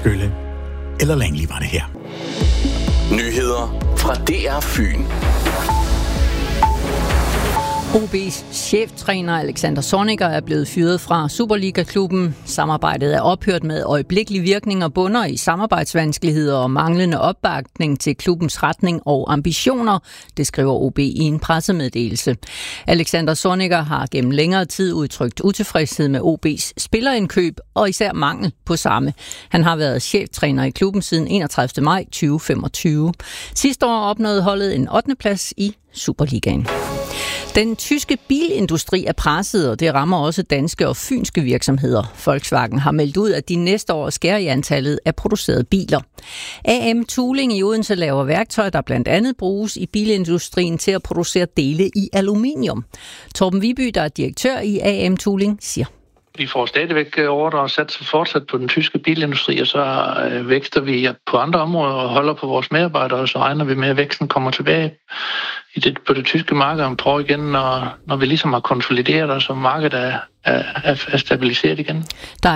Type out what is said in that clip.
Skylle eller Langley var det her. Nyheder fra DR Fyn. OB's cheftræner Alexander Zorniger er blevet fyret fra Superliga-klubben. Samarbejdet er ophørt med øjeblikkelig virkning og bunder i samarbejdsvanskeligheder og manglende opbakning til klubbens retning og ambitioner, det skriver OB i en pressemeddelelse. Alexander Zorniger har gennem længere tid udtrykt utilfredshed med OB's spillerindkøb og især mangel på samme. Han har været cheftræner i klubben siden 31. maj 2025. Sidste år opnåede holdet en 8. plads i Superligaen. Den tyske bilindustri er presset, og det rammer også danske og fynske virksomheder. Volkswagen har meldt ud, at de næste år skærer i antallet af producerede biler. AM Tooling i Odense laver værktøj, der blandt andet bruges i bilindustrien til at producere dele i aluminium. Torben Viby, der er direktør i AM Tooling, siger: Vi får stadigvæk ordre og satser fortsat på den tyske bilindustri, og så vækster vi på andre områder og holder på vores medarbejdere, og så regner vi med, at væksten kommer tilbage på det tyske marked om et år igen, når vi ligesom har konsolideret os, og markedet er stabiliseret igen.